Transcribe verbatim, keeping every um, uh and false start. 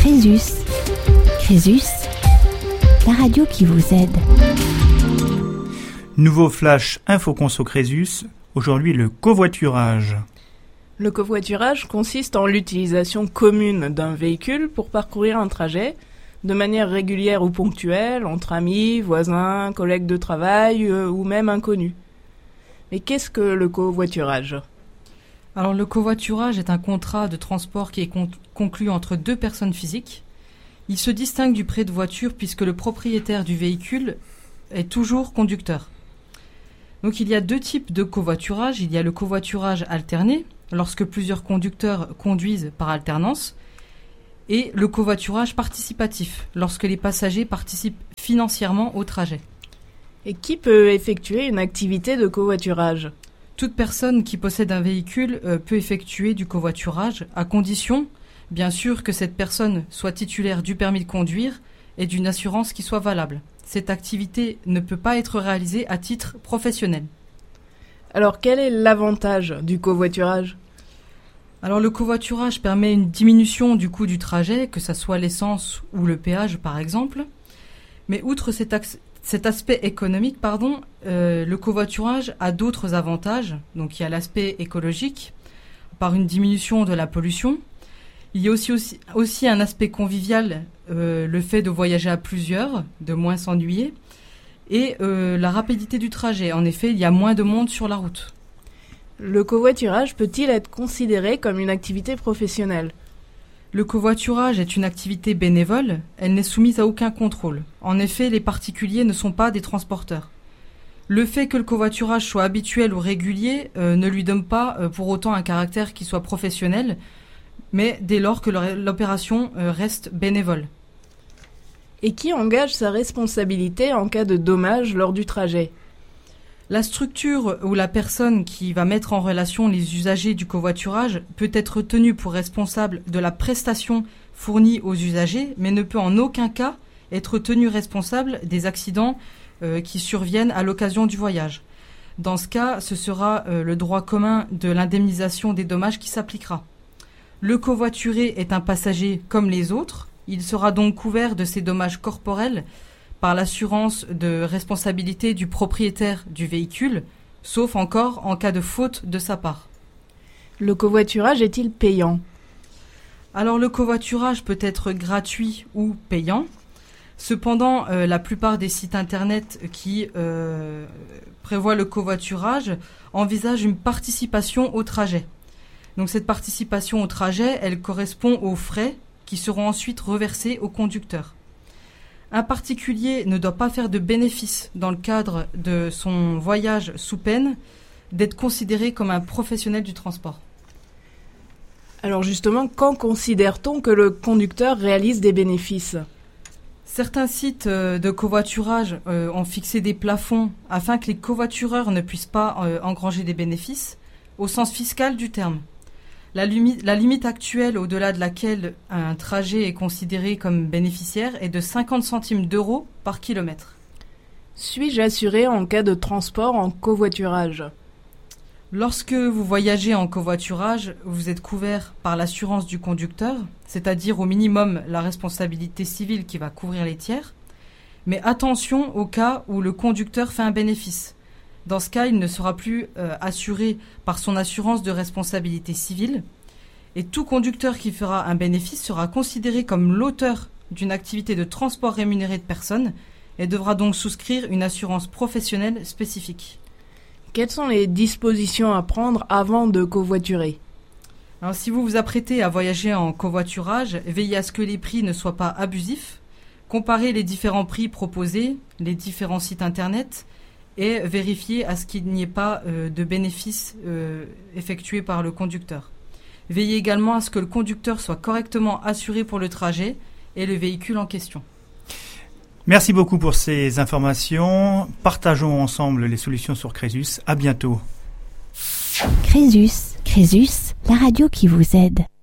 Crésus. Crésus, la radio qui vous aide. Nouveau flash Info Conso Crésus, aujourd'hui le covoiturage. Le covoiturage consiste en l'utilisation commune d'un véhicule pour parcourir un trajet de manière régulière ou ponctuelle entre amis, voisins, collègues de travail euh, ou même inconnus. Mais qu'est-ce que le covoiturage ? Alors le covoiturage est un contrat de transport qui est con- conclu entre deux personnes physiques. Il se distingue du prêt de voiture puisque le propriétaire du véhicule est toujours conducteur. Donc il y a deux types de covoiturage. Il y a le covoiturage alterné, lorsque plusieurs conducteurs conduisent par alternance, et le covoiturage participatif, lorsque les passagers participent financièrement au trajet. Et qui peut effectuer une activité de covoiturage ? Toute personne qui possède un véhicule euh, peut effectuer du covoiturage, à condition, bien sûr, que cette personne soit titulaire du permis de conduire et d'une assurance qui soit valable. Cette activité ne peut pas être réalisée à titre professionnel. Alors quel est l'avantage du covoiturage ? Alors le covoiturage permet une diminution du coût du trajet, que ce soit l'essence ou le péage par exemple. Mais outre cet, axe, cet aspect économique, pardon, euh, le covoiturage a d'autres avantages. Donc il y a l'aspect écologique, par une diminution de la pollution. Il y a aussi, aussi, aussi un aspect convivial, euh, le fait de voyager à plusieurs, de moins s'ennuyer, et euh, la rapidité du trajet. En effet, il y a moins de monde sur la route. Le covoiturage peut-il être considéré comme une activité professionnelle ? Le covoiturage est une activité bénévole, elle n'est soumise à aucun contrôle. En effet, les particuliers ne sont pas des transporteurs. Le fait que le covoiturage soit habituel ou régulier euh, ne lui donne pas euh, pour autant un caractère qui soit professionnel, mais dès lors que l'opération euh, reste bénévole. Et qui engage sa responsabilité en cas de dommage lors du trajet ? La structure ou la personne qui va mettre en relation les usagers du covoiturage peut être tenue pour responsable de la prestation fournie aux usagers, mais ne peut en aucun cas être tenue responsable des accidents euh, qui surviennent à l'occasion du voyage. Dans ce cas, ce sera euh, le droit commun de l'indemnisation des dommages qui s'appliquera. Le covoituré est un passager comme les autres. Il sera donc couvert de ces dommages corporels par l'assurance de responsabilité du propriétaire du véhicule, sauf encore en cas de faute de sa part. Le covoiturage est-il payant ? Alors le covoiturage peut être gratuit ou payant. Cependant, euh, la plupart des sites internet qui euh, prévoient le covoiturage envisagent une participation au trajet. Donc cette participation au trajet, elle correspond aux frais qui seront ensuite reversés au conducteur. Un particulier ne doit pas faire de bénéfice dans le cadre de son voyage sous peine d'être considéré comme un professionnel du transport. Alors justement, quand considère-t-on que le conducteur réalise des bénéfices ? Certains sites de covoiturage euh, ont fixé des plafonds afin que les covoitureurs ne puissent pas euh, engranger des bénéfices au sens fiscal du terme. La, limi- la limite actuelle au-delà de laquelle un trajet est considéré comme bénéficiaire est de cinquante centimes d'euros par kilomètre. Suis-je assuré en cas de transport en covoiturage ? Lorsque vous voyagez en covoiturage, vous êtes couvert par l'assurance du conducteur, c'est-à-dire au minimum la responsabilité civile qui va couvrir les tiers. Mais attention au cas où le conducteur fait un bénéfice. Dans ce cas, il ne sera plus euh, assuré par son assurance de responsabilité civile. Et tout conducteur qui fera un bénéfice sera considéré comme l'auteur d'une activité de transport rémunéré de personnes et devra donc souscrire une assurance professionnelle spécifique. Quelles sont les dispositions à prendre avant de covoiturer ? Alors, si vous vous apprêtez à voyager en covoiturage, veillez à ce que les prix ne soient pas abusifs. Comparez les différents prix proposés, les différents sites internet, et vérifier à ce qu'il n'y ait pas euh, de bénéfices euh, effectués par le conducteur. Veillez également à ce que le conducteur soit correctement assuré pour le trajet et le véhicule en question. Merci beaucoup pour ces informations. Partageons ensemble les solutions sur Crésus. À bientôt. Crésus, Crésus, la radio qui vous aide.